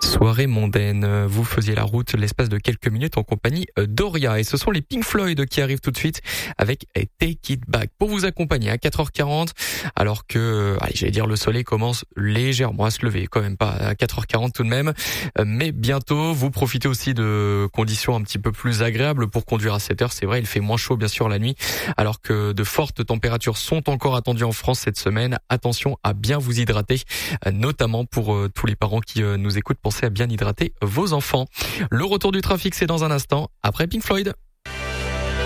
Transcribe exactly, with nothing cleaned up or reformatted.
Soirée mondaine, vous faisiez la route l'espace de quelques minutes en compagnie d'Oria et ce sont les Pink Floyd qui arrivent tout de suite avec Take It Back pour vous accompagner à quatre heures quarante alors que, allez, j'allais dire le soleil commence légèrement à se lever, quand même pas à quatre heures quarante tout de même, mais bientôt vous profitez aussi de conditions un petit peu plus agréables pour conduire à cette heure, c'est vrai il fait moins chaud bien sûr la nuit alors que de fortes températures sont encore attendues en France cette semaine, attention à bien vous hydrater, notamment pour tous les parents qui nous écoutent. Pensez à bien hydrater vos enfants. Le retour du trafic, c'est dans un instant, après Pink Floyd.